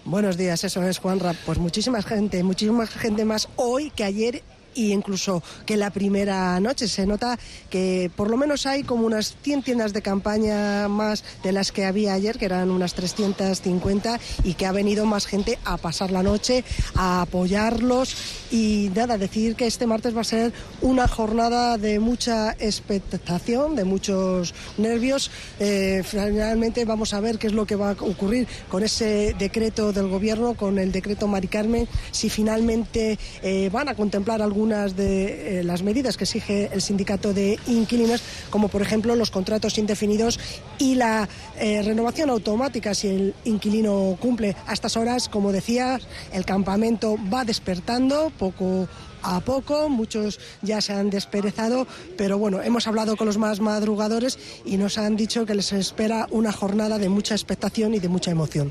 Buenos días, eso es, Juanra. Pues muchísima gente más hoy que ayer y incluso que la primera noche. Se nota que por lo menos hay como unas 100 tiendas de campaña más de las que había ayer, que eran unas 350, y que ha venido más gente a pasar la noche, a apoyarlos. Y nada, decir que este martes va a ser una jornada de mucha expectación, de muchos nervios. Finalmente vamos a ver qué es lo que va a ocurrir con ese decreto del gobierno, con el decreto Mari Carmen, si finalmente van a contemplar algunas de las medidas que exige el sindicato de inquilinos, como por ejemplo los contratos indefinidos y la renovación automática si el inquilino cumple. A estas horas, como decía, el campamento va despertando poco a poco, muchos ya se han desperezado, pero bueno, hemos hablado con los más madrugadores y nos han dicho que les espera una jornada de mucha expectación y de mucha emoción.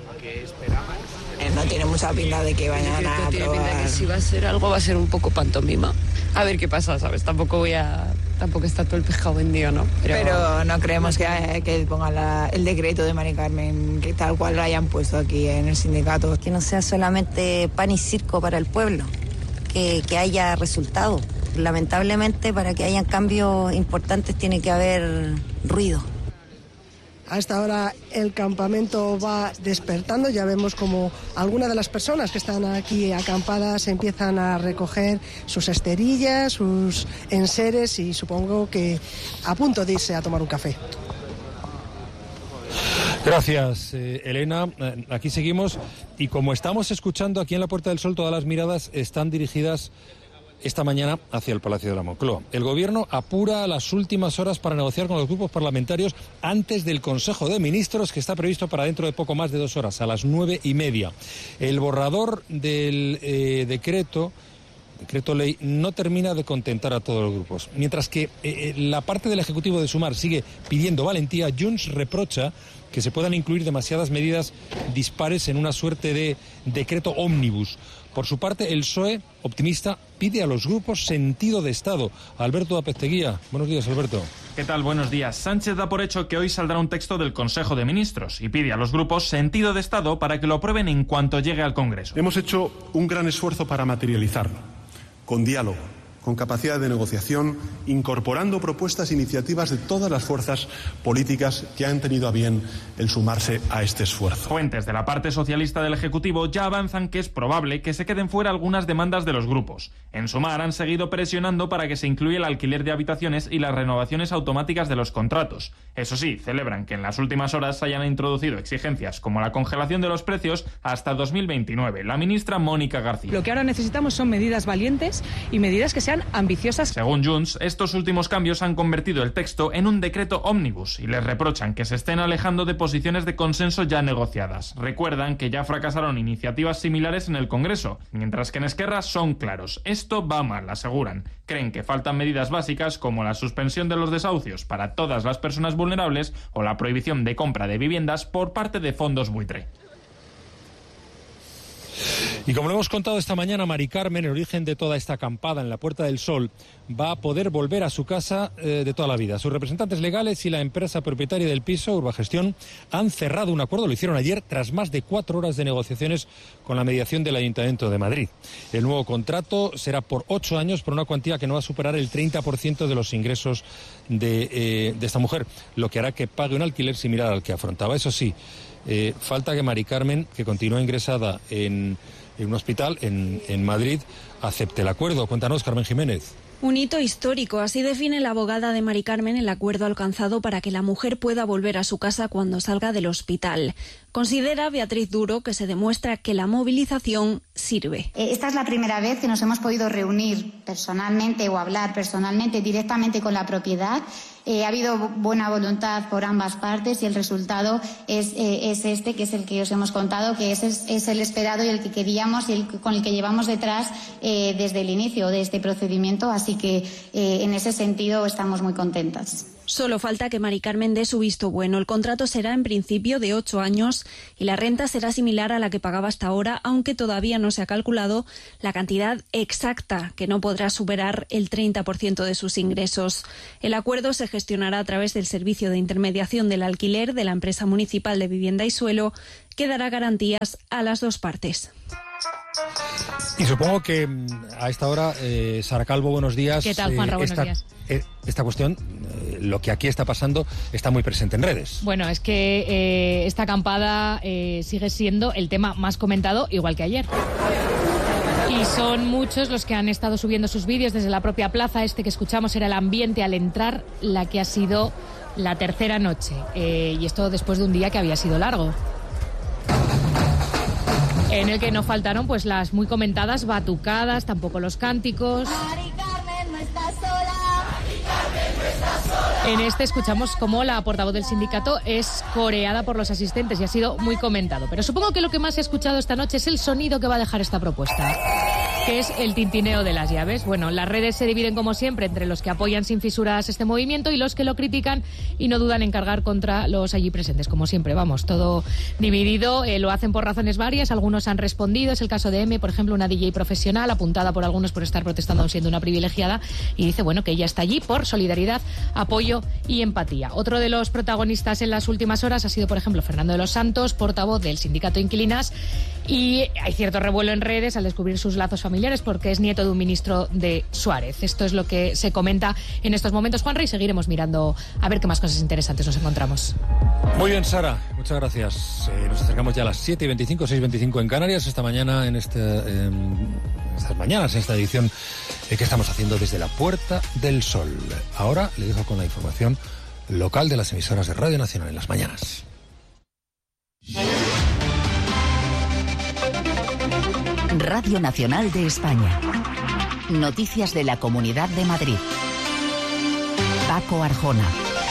No tiene mucha pinta de que vayan a aprobar. Tiene pinta que si va a ser algo, va a ser un poco pantomima. A ver qué pasa, ¿sabes? Tampoco está todo el pescado vendido, ¿no? Pero no creemos que pongan el decreto de Mari Carmen, que tal cual lo hayan puesto aquí en el sindicato. Que no sea solamente pan y circo para el pueblo, que haya resultado. Lamentablemente, para que hayan cambios importantes tiene que haber ruido. A esta hora el campamento va despertando, ya vemos como algunas de las personas que están aquí acampadas empiezan a recoger sus esterillas, sus enseres y supongo que a punto de irse a tomar un café. Gracias, Elena. Aquí seguimos y como estamos escuchando aquí en la Puerta del Sol, todas las miradas están dirigidas esta mañana hacia el Palacio de la Moncloa. El Gobierno apura las últimas horas para negociar con los grupos parlamentarios antes del Consejo de Ministros, que está previsto para dentro de poco más de 2 horas, a las 9:30. El borrador del decreto ley no termina de contentar a todos los grupos. Mientras que la parte del Ejecutivo de Sumar sigue pidiendo valentía, Junts reprocha que se puedan incluir demasiadas medidas dispares en una suerte de decreto ómnibus. Por su parte, el PSOE, optimista, pide a los grupos sentido de Estado. Alberto Apezteguía. Buenos días, Alberto. ¿Qué tal? Buenos días. Sánchez da por hecho que hoy saldrá un texto del Consejo de Ministros y pide a los grupos sentido de Estado para que lo aprueben en cuanto llegue al Congreso. Hemos hecho un gran esfuerzo para materializarlo, con diálogo, con capacidad de negociación, incorporando propuestas e iniciativas de todas las fuerzas políticas que han tenido a bien el sumarse a este esfuerzo. Fuentes de la parte socialista del Ejecutivo ya avanzan que es probable que se queden fuera algunas demandas de los grupos. En Sumar han seguido presionando para que se incluya el alquiler de habitaciones y las renovaciones automáticas de los contratos. Eso sí, celebran que en las últimas horas se hayan introducido exigencias como la congelación de los precios hasta 2029. La ministra Mónica García. Lo que ahora necesitamos son medidas valientes y medidas que sean ambiciosas. Según Junts, estos últimos cambios han convertido el texto en un decreto ómnibus y les reprochan que se estén alejando de posiciones de consenso ya negociadas. Recuerdan que ya fracasaron iniciativas similares en el Congreso, mientras que en Esquerra son claros. Esto va mal, aseguran. Creen que faltan medidas básicas como la suspensión de los desahucios para todas las personas vulnerables o la prohibición de compra de viviendas por parte de fondos buitre. Y como lo hemos contado esta mañana, Mari Carmen, el origen de toda esta acampada en la Puerta del Sol, va a poder volver a su casa de toda la vida. Sus representantes legales y la empresa propietaria del piso, Urbagestión, han cerrado un acuerdo, lo hicieron ayer, tras más de 4 horas de negociaciones con la mediación del Ayuntamiento de Madrid. El nuevo contrato será por 8 años por una cuantía que no va a superar el 30% de los ingresos de esta mujer, lo que hará que pague un alquiler similar al que afrontaba. Eso sí, falta que Mari Carmen, que continúa ingresada en un hospital en Madrid, acepte el acuerdo. Cuéntanos, Carmen Jiménez. Un hito histórico, así define la abogada de Mari Carmen el acuerdo alcanzado para que la mujer pueda volver a su casa cuando salga del hospital. Considera Beatriz Duro que se demuestra que la movilización sirve. Esta es la primera vez que nos hemos podido reunir personalmente o hablar personalmente directamente con la propiedad. Ha habido buena voluntad por ambas partes y el resultado es este, que es el que os hemos contado, que es el esperado y el que queríamos y con el que llevamos detrás desde el inicio de este procedimiento. Así que en ese sentido estamos muy contentas. Solo falta que Mari Carmen dé su visto bueno. El contrato será en principio de 8 años y la renta será similar a la que pagaba hasta ahora, aunque todavía no se ha calculado la cantidad exacta, que no podrá superar el 30% de sus ingresos. El acuerdo se gestionará a través del Servicio de Intermediación del Alquiler de la Empresa Municipal de Vivienda y Suelo, que dará garantías a las dos partes. Y supongo que a esta hora, Sara Calvo, buenos días. ¿Qué tal, Juanra? Buenos días. Esta cuestión, lo que aquí está pasando, está muy presente en redes. Bueno, es que esta acampada sigue siendo el tema más comentado, igual que ayer. Y son muchos los que han estado subiendo sus vídeos desde la propia plaza. Este que escuchamos era el ambiente al entrar la que ha sido la tercera noche. Y esto después de un día que había sido largo, en el que no faltaron pues las muy comentadas batucadas, tampoco los cánticos. Mari Carmen no está sola. Mari Carmen no está sola. En este escuchamos cómo la portavoz del sindicato es coreada por los asistentes y ha sido muy comentado. Pero supongo que lo que más se ha escuchado esta noche es el sonido que va a dejar esta propuesta, que es el tintineo de las llaves. Bueno, las redes se dividen como siempre entre los que apoyan sin fisuras este movimiento y los que lo critican y no dudan en cargar contra los allí presentes. Como siempre, vamos, todo dividido. Lo hacen por razones varias, algunos han respondido. Es el caso de M, por ejemplo, una DJ profesional apuntada por algunos por estar protestando siendo una privilegiada, y dice, bueno, que ella está allí por solidaridad, apoyo y empatía. Otro de los protagonistas en las últimas horas ha sido, por ejemplo, Fernando de los Santos, portavoz del sindicato Inquilinas, y hay cierto revuelo en redes al descubrir sus lazos familiares porque es nieto de un ministro de Suárez. Esto es lo que se comenta en estos momentos, Juanra, y seguiremos mirando a ver qué más cosas interesantes nos encontramos. Muy bien, Sara, muchas gracias. Nos acercamos ya a las 7:25, 6:25 en Canarias, esta mañana, estas mañanas, en esta edición que estamos haciendo desde la Puerta del Sol. Ahora le dejo con la información local de las emisoras de Radio Nacional en las mañanas. Radio Nacional de España. Noticias de la Comunidad de Madrid. Paco Arjona.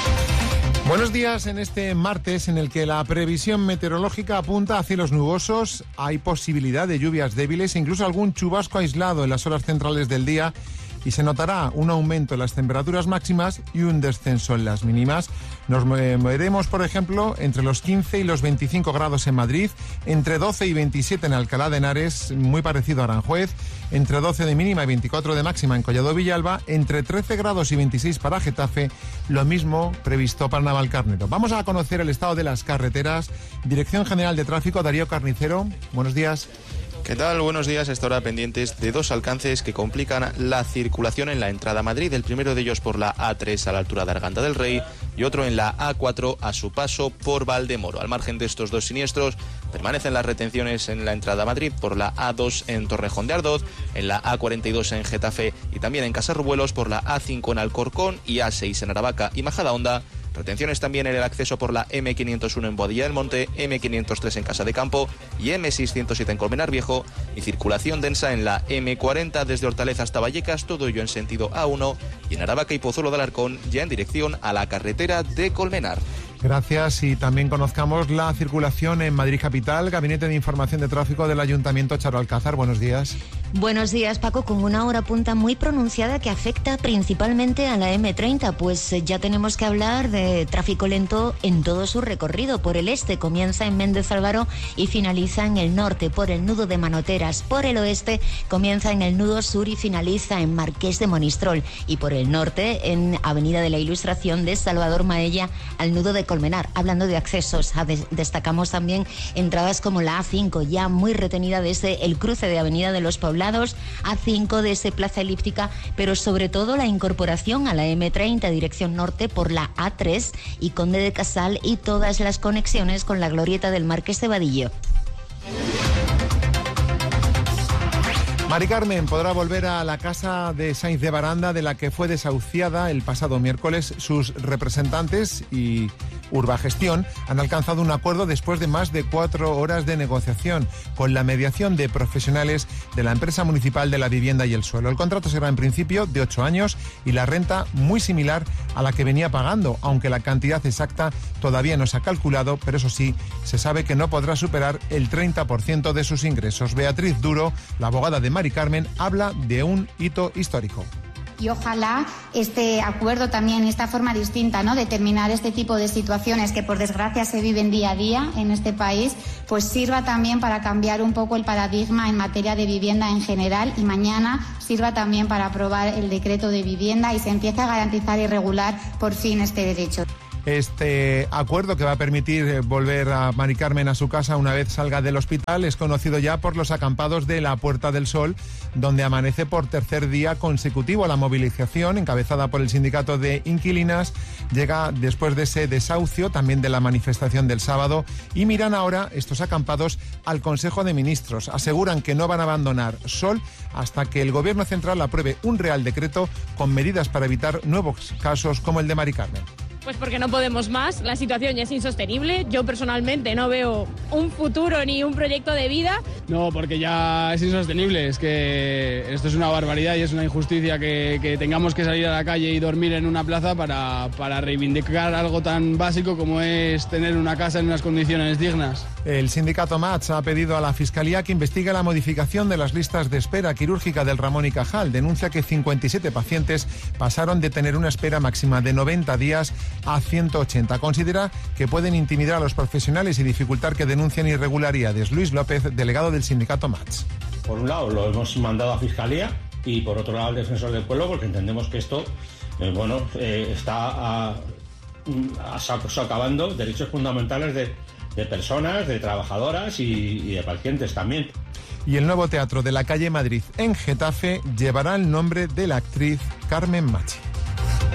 Buenos días en este martes en el que la previsión meteorológica apunta a cielos nubosos, hay posibilidad de lluvias débiles e incluso algún chubasco aislado en las horas centrales del día, y se notará un aumento en las temperaturas máximas y un descenso en las mínimas. Nos moveremos, por ejemplo, entre los 15 y los 25 grados en Madrid, entre 12 y 27 en Alcalá de Henares, muy parecido a Aranjuez, entre 12 de mínima y 24 de máxima en Collado Villalba, entre 13 grados y 26 para Getafe, lo mismo previsto para Navalcarnero. Vamos a conocer el estado de las carreteras. Dirección General de Tráfico, Darío Carnicero, buenos días. ¿Qué tal? Buenos días. Esta hora pendientes de dos alcances que complican la circulación en la entrada a Madrid. El primero de ellos por la A3 a la altura de Arganda del Rey y otro en la A4 a su paso por Valdemoro. Al margen de estos dos siniestros, permanecen las retenciones en la entrada a Madrid por la A2 en Torrejón de Ardoz, en la A42 en Getafe y también en Casarrubuelos por la A5 en Alcorcón y A6 en Aravaca y Majadahonda. Retenciones también en el acceso por la M501 en Boadilla del Monte, M503 en Casa de Campo y M607 en Colmenar Viejo, y circulación densa en la M40 desde Hortaleza hasta Vallecas, todo ello en sentido A1, y en Aravaca y Pozuelo de Alarcón ya en dirección a la carretera de Colmenar. Gracias, y también conozcamos la circulación en Madrid Capital. Gabinete de Información de Tráfico del Ayuntamiento, Charo Alcázar, buenos días. Buenos días, Paco, con una hora punta muy pronunciada que afecta principalmente a la M30, pues ya tenemos que hablar de tráfico lento en todo su recorrido. Por el este comienza en Méndez Álvaro y finaliza en el norte, por el nudo de Manoteras. Por el oeste comienza en el nudo sur y finaliza en Marqués de Monistrol. Y por el norte en Avenida de la Ilustración de Salvador Maella al nudo de Colmenar. Hablando de accesos, destacamos también entradas como la A5, ya muy retenida desde el cruce de Avenida de los Poblados, A5 desde Plaza Elíptica, pero sobre todo la incorporación a la M30 dirección norte por la A3 y Conde de Casal y todas las conexiones con la glorieta del Marqués de Vadillo. Mari Carmen podrá volver a la casa de Sainz de Baranda, de la que fue desahuciada el pasado miércoles. Sus representantes y Urbagestión han alcanzado un acuerdo después de más de 4 horas de negociación, con la mediación de profesionales de la empresa municipal de la vivienda y el suelo. El contrato será en principio de 8 años y la renta muy similar a la que venía pagando, aunque la cantidad exacta todavía no se ha calculado, pero eso sí, se sabe que no podrá superar el 30% de sus ingresos. Beatriz Duro, la abogada de Mari Carmen, habla de un hito histórico. y ojalá este acuerdo también, esta forma distinta, ¿no?, de terminar este tipo de situaciones que por desgracia se viven día a día en este país, pues sirva también para cambiar un poco el paradigma en materia de vivienda en general, y mañana sirva también para aprobar el decreto de vivienda y se empiece a garantizar y regular por fin este derecho. Este acuerdo, que va a permitir volver a Mari Carmen a su casa una vez salga del hospital, es conocido ya por los acampados de la Puerta del Sol, donde amanece por tercer día consecutivo. La movilización, encabezada por el sindicato de inquilinas, llega después de ese desahucio, también de la manifestación del sábado, y miran ahora estos acampados al Consejo de Ministros. Aseguran que no van a abandonar Sol hasta que el Gobierno central apruebe un Real Decreto con medidas para evitar nuevos casos como el de Mari Carmen. Pues porque no podemos más, la situación ya es insostenible. Yo personalmente no veo un futuro ni un proyecto de vida. No, porque ya es insostenible, es que esto es una barbaridad y es una injusticia que tengamos que salir a la calle y dormir en una plaza para reivindicar algo tan básico como es tener una casa en unas condiciones dignas. El sindicato MATS ha pedido a la Fiscalía que investigue la modificación de las listas de espera quirúrgica del Ramón y Cajal. Denuncia que 57 pacientes pasaron de tener una espera máxima de 90 días a 180. Considera que pueden intimidar a los profesionales y dificultar que denuncien irregularidades. Luis López, delegado del sindicato MATS. Por un lado lo hemos mandado a Fiscalía y por otro lado al Defensor del Pueblo, porque entendemos que esto está socavando derechos fundamentales de personas, de trabajadoras y de pacientes también. Y el nuevo teatro de la calle Madrid en Getafe llevará el nombre de la actriz Carmen Machi.